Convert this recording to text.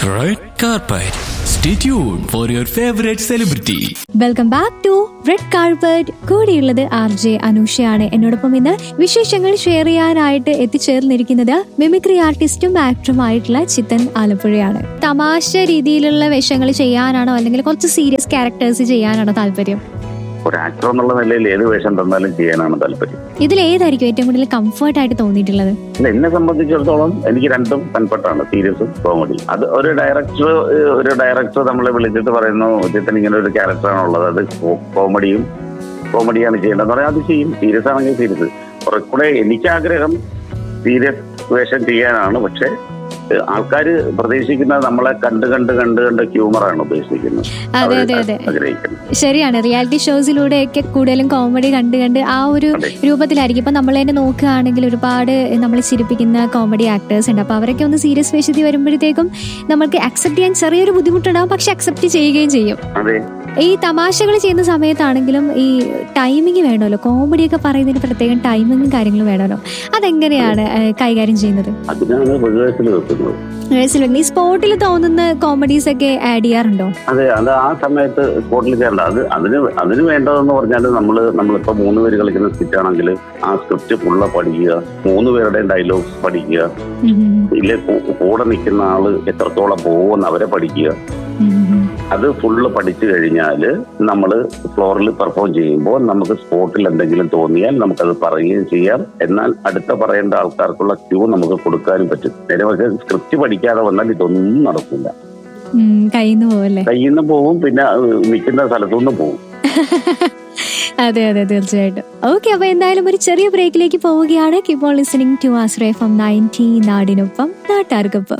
Red carpet. Stay tuned for your favorite celebrity. Welcome back to red carpet. കൂടെയുള്ളത് RJ അനൂഷയാണ്. എന്നോടൊപ്പം ഇന്ന് വിശേഷങ്ങൾ share ചെയ്യാനായിട്ട് എത്തിച്ചേർന്നിരിക്കുന്നത് മിമിക്രി ആർട്ടിസ്റ്റും ആക്ടറുമായിട്ടുള്ള ചിത്തൻ ആലപ്പുഴയാണ്. തമാശ രീതിയിലുള്ള വേഷങ്ങൾ ചെയ്യാനാണോ അല്ലെങ്കിൽ കുറച്ച് സീരിയസ് ക്യാരക്ടേഴ്സ് ചെയ്യാനാണോ താല്പര്യം? ഒരു ആക്ടർ എന്നുള്ള നിലയിൽ ഏത് വേഷം തന്നാലും ചെയ്യാനാണ് താല്പര്യം. ഇതിൽ ഏതായിരിക്കും ഏറ്റവും കൂടുതൽ കംഫർട്ട് ആയിട്ട് തോന്നിയിട്ടുള്ളത്? എന്നെ സംബന്ധിച്ചിടത്തോളം എനിക്ക് രണ്ടും കംഫർട്ടാണ്, സീരിയസും കോമഡി. അത് ഒരു ഡയറക്ടർ നമ്മളെ വിളിച്ചിട്ട് പറയുന്നു ചിത്തൻ ഇങ്ങനെ ഒരു ക്യാരക്ടറാണുള്ളത്, അത് കോമഡിയാണ് ചെയ്യേണ്ടതെന്ന് പറയാം, അത് ചെയ്യും. സീരിയസ് ആണെങ്കിൽ സീരിയസ്. കുറെക്കൂടെ എനിക്ക് ആഗ്രഹം സീരിയസ് വേഷം ചെയ്യാനാണ്. പക്ഷെ ആൾക്കാർ പ്രതീക്ഷിക്കുന്നത് നമ്മളെ കണ്ട് ഹ്യൂമറാണ് ഉദ്ദേശിക്കുന്നത്. ശരിയാണ്. റിയാലിറ്റി ഷോസിലൂടെയൊക്കെ കൂടുതലും കോമഡി കണ്ട് ആ ഒരു രൂപത്തിലായിരിക്കും. ഇപ്പൊ നമ്മൾ തന്നെ നോക്കുകയാണെങ്കിൽ ഒരുപാട് നമ്മളെ ചിരിപ്പിക്കുന്ന കോമഡി ആക്ടേഴ്സ് ഉണ്ട്. അപ്പൊ അവരൊക്കെ ഒന്ന് സീരിയസ് വേഷത്തിൽ വരുമ്പോഴത്തേക്കും നമുക്ക് അക്സെപ്റ്റ് ചെയ്യാൻ ചെറിയൊരു ബുദ്ധിമുട്ടുണ്ടാവും, പക്ഷെ അക്സെപ്റ്റ് ചെയ്യുകയും ചെയ്യും. ഈ തമാശകൾ ചെയ്യുന്ന സമയത്താണെങ്കിലും ഈ ടൈമിങ് വേണമല്ലോ, കോമഡിയൊക്കെ പറയുന്നതിന് പ്രത്യേകം ടൈമിങ്ങും കാര്യങ്ങളും വേണമല്ലോ. അതെങ്ങനെയാണ് കൈകാര്യം ചെയ്യുന്നത്? ഈ സ്പോട്ടിൽ തോന്നുന്ന കോമഡീസ് ഒക്കെ ആഡ് ചെയ്യാറുണ്ടോ? അതെ, അത് ആ സമയത്ത് സ്പോട്ടിൽ ചെയ്യണ്ട. അതിന് വേണ്ടതെന്ന് പറഞ്ഞാൽ നമ്മളിപ്പോ 3 പേര് കളിക്കുന്ന സ്കിറ്റ് ആണെങ്കിൽ ആ സ്ക്രിപ്റ്റ് ഫുള്ള് പഠിക്കുക, 3 പേരുടെയും ഡയലോഗ്സ് പഠിക്കുക, ഇല്ലേ കൂടെ നിൽക്കുന്ന ആള് എത്രത്തോളം പോകുമെന്ന് അവരെ പഠിക്കുക. അത് ഫുള്ള് പഠിച്ചു കഴിഞ്ഞാൽ നമ്മൾ ഫ്ലോറിൽ പെർഫോം ചെയ്യുമ്പോൾ നമുക്ക് സ്പോട്ടിൽ എന്തെങ്കിലും തോന്നിയാൽ നമുക്കത് പറയുകയും ചെയ്യാം. എന്നാൽ അടുത്ത പറയേണ്ട ആൾക്കാർക്കുള്ള ക്യൂ നമുക്ക് കൊടുക്കാനും പറ്റും. നേരെ പക്ഷേ സ്ക്രിപ്റ്റ് പഠിക്കാതെ വന്നാൽ ഇതൊന്നും നടക്കില്ല. കയ്യിന്ന് പോവും, പിന്നെ നിൽക്കുന്ന സ്ഥലത്തുനിന്ന് പോവും. അതെ, തീർച്ചയായിട്ടും. ഓക്കെ, അപ്പൊ എന്തായാലും ഒരു ചെറിയ ബ്രേക്കിലേക്ക് പോവുകയാണ്. Keep on listening to Ashraya FM 90 നാടിനൊപ്പം നാട്ടാർക്കൊപ്പം.